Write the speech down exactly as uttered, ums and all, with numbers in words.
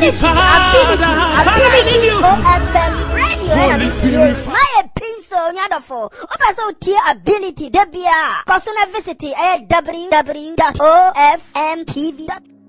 ability, ability, ability, O F M radio. My pencil, nyadofo. Opa so tier ability, debia. Personal visit, w w w dot o f m t v dot com.